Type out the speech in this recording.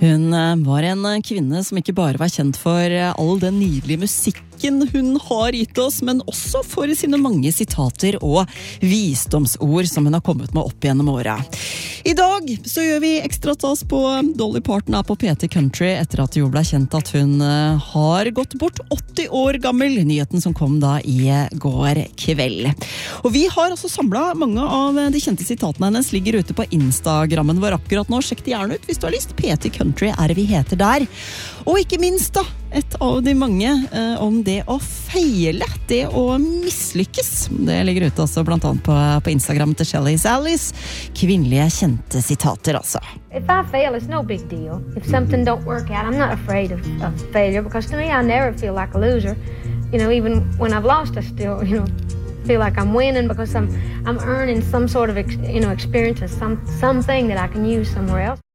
Hun var en kvinne som ikke bare var kjent for all den nydelige musikken hun har gitt oss, men også for sine mange sitater og visdomsord som hun har kommet med opp gjennom året. I dag så gjør vi ekstra tas på Dolly Parton på PT Country etter at det jo ble kjent at hun har gått bort 80 år gammel, nyheten som kom da i går kveld. Og vi har altså samlet mange av de kjente sitatene hennes, ligger ute på Instagrammen vår akkurat nå. Sjekk det gjerne ut hvis du har lyst. PT Country vi heter der. Og ikke minst da, et av de mange om det å feile, det å mislykkes. Det ligger ute også blant annet på Instagram til Shelly Sallis. Kvinnelige kjente sitater altså. If I fail, it's no big deal. If something don't work out, I'm not afraid of failure because to me, I never feel like a loser. You know, even when I've lost, I still, feel like I'm winning because I'm earning some sort of, experience or something that I can use somewhere else.